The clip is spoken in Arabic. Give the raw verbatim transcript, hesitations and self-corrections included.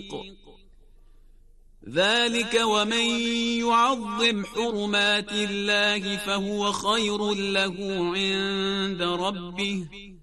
ذلك ومن يعظم حرمات الله فهو خير له عند ربه